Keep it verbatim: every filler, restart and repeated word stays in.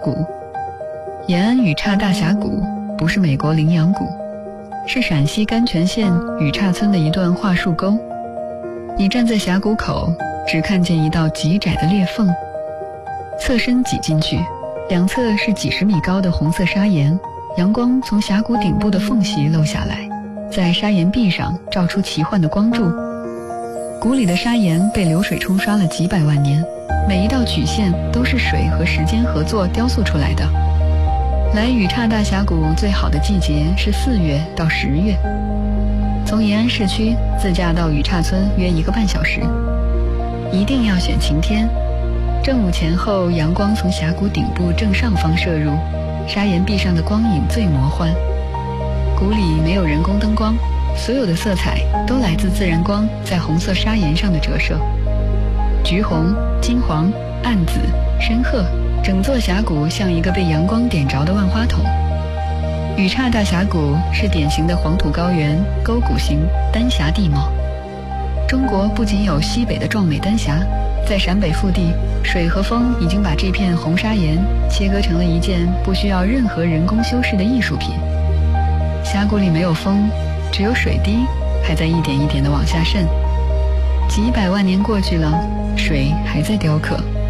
谷。延安雨岔大峡谷不是美国羚羊谷，是陕西甘泉县雨岔村的一段桦树沟。你站在峡谷口，只看见一道极窄的裂缝，侧身挤进去，两侧是几十米高的红色砂岩，阳光从峡谷顶部的缝隙漏下来，在砂岩壁上照出奇幻的光柱。谷里的砂岩被流水冲刷了几百万年，每一道曲线都是水和时间合作雕塑出来的。来雨岔大峡谷最好的季节是四月到十月。从延安市区自驾到雨岔村约一个半小时，一定要选晴天。正午前后，阳光从峡谷顶部正上方射入，砂岩壁上的光影最魔幻。谷里没有人工灯光，所有的色彩都来自自然光在红色砂岩上的折射，橘红、金黄、暗紫、深褐，整座峡谷像一个被阳光点着的万花筒。雨岔大峡谷是典型的黄土高原沟谷型丹霞地貌。中国不仅有西北的壮美丹霞，在陕北腹地，水和风已经把这片红砂岩切割成了一件不需要任何人工修饰的艺术品。峡谷里没有风，只有水滴还在一点一点地往下渗。几百万年过去了，水还在雕刻，